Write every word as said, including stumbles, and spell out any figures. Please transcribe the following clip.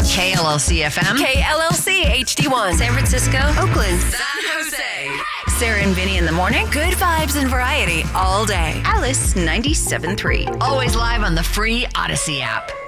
K L L C F M. K L L C H D one. San Francisco. Oakland. San Jose. Sarah and Vinny in the morning. Good vibes and variety all day. Alice ninety-seven point three. Always live on the free Odyssey app.